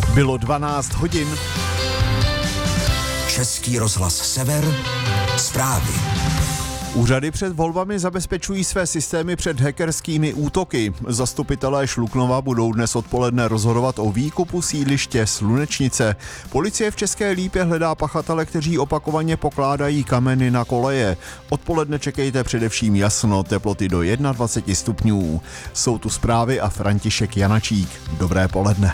Bylo 12 hodin. Český rozhlas Sever, zprávy. Úřady před volbami zabezpečují své systémy před hackerskými útoky. Zastupitelé Šluknova budou dnes odpoledne rozhodovat o výkupu sídliště Slunečnice. Policie v České Lípě hledá pachatele, kteří opakovaně pokládají kameny na koleje. Odpoledne čekejte především jasno, teploty do 21 stupňů. Jsou tu zprávy a František Janačík. Dobré poledne.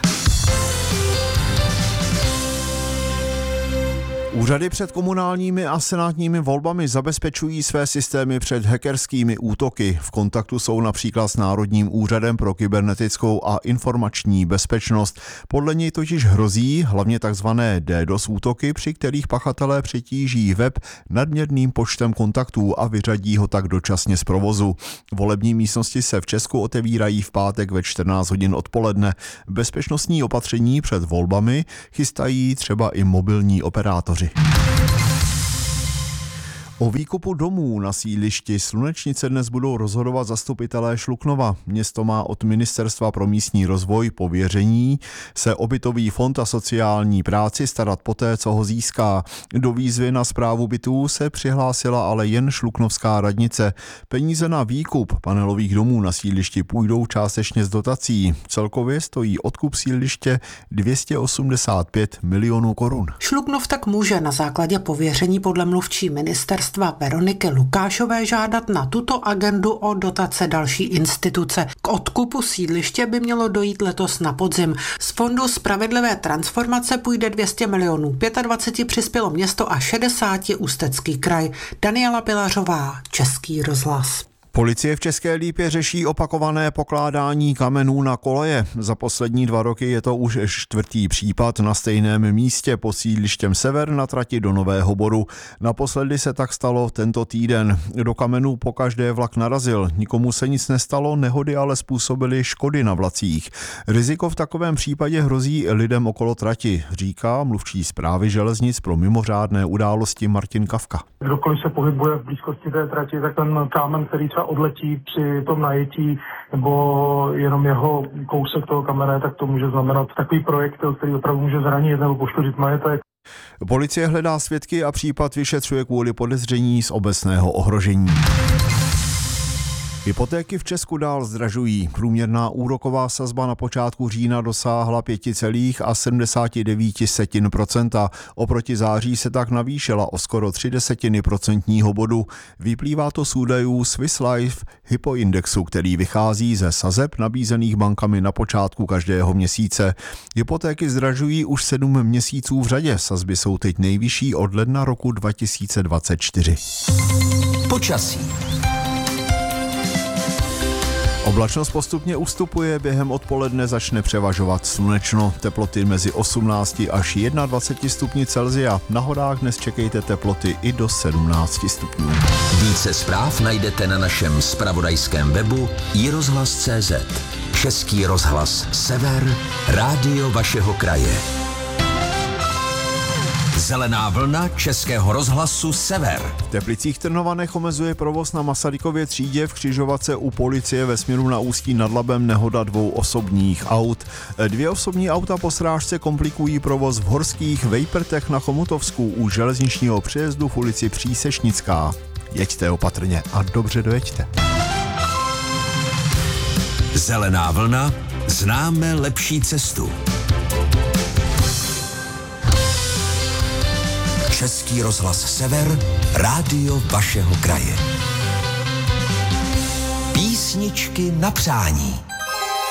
Úřady před komunálními a senátními volbami zabezpečují své systémy před hackerskými útoky. V kontaktu jsou například s Národním úřadem pro kybernetickou a informační bezpečnost. Podle něj totiž hrozí hlavně takzvané DDoS útoky, při kterých pachatelé přetíží web nadměrným počtem kontaktů a vyřadí ho tak dočasně z provozu. Volební místnosti se v Česku otevírají v pátek ve 14 hodin odpoledne. Bezpečnostní opatření před volbami chystají třeba i mobilní operátoři. O výkupu domů na sídlišti Slunečnice dnes budou rozhodovat zastupitelé Šluknova. Město má od Ministerstva pro místní rozvoj pověření se o bytový fond a sociální práci starat poté, co ho získá. Do výzvy na správu bytů se přihlásila ale jen šluknovská radnice. Peníze na výkup panelových domů na sídlišti půjdou částečně z dotací. Celkově stojí odkup sídliště 285 milionů korun. Šluknov tak může na základě pověření podle mluvčí ministerstva Veroniky Lukášové žádat na tuto agendu o dotace další instituce. K odkupu sídliště by mělo dojít letos na podzim. Z fondu spravedlivé transformace půjde 200 milionů, 25 přispělo město a 60 Ústecký kraj. Daniela Pilařová, Český rozhlas. Policie v České Lípě řeší opakované pokládání kamenů na koleje. Za poslední 2 roky je to už 4. případ na stejném místě pod sídlištěm Sever na trati do Nového Boru. Naposledy se tak stalo tento týden. Do kamenů pokaždé vlak narazil. Nikomu se nic nestalo, nehody ale způsobily škody na vlacích. Riziko v takovém případě hrozí lidem okolo trati, říká mluvčí správy železnic pro mimořádné události Martin Kavka. Kdokoliv se pohybuje v blízkosti té trati, tak ten kámen, který třeba odletí při tom najetí nebo jenom jeho kousek toho kamene, tak to může znamenat takový projektil, který opravdu může zranit nebo poškodit majetek. Policie hledá svědky a případ vyšetřuje kvůli podezření z obecného ohrožení. Hypotéky v Česku dál zdražují. Průměrná úroková sazba na počátku října dosáhla 5,79%. Oproti září se tak navýšila o skoro 0,3% bodu. Vyplývá to z údajů Swiss Life Hypoindexu, který vychází ze sazeb nabízených bankami na počátku každého měsíce. Hypotéky zdražují už 7 měsíců v řadě. Sazby jsou teď nejvyšší od ledna roku 2024. Počasí. Oblačnost postupně ustupuje, během odpoledne začne převažovat slunečno. Teploty mezi 18 až 21 stupni Celsia. Na horách dnes čekejte teploty i do 17 stupňů. Více zpráv najdete na našem zpravodajském webu iRozhlas.cz. Český rozhlas Sever, rádio vašeho kraje. Zelená vlna Českého rozhlasu Sever. V Teplicích Trnovanech omezuje provoz na Masarykově třídě v křižovatce u policie ve směru na Ústí nad Labem nehoda 2 osobních aut. 2 osobní auta po srážce komplikují provoz v Horských Vejprtech na Chomutovsku u železničního přejezdu v ulici Přísešnická. Jeďte opatrně a dobře dojeďte. Zelená vlna, známe lepší cestu. Český rozhlas Sever, rádio vašeho kraje. Písničky na přání.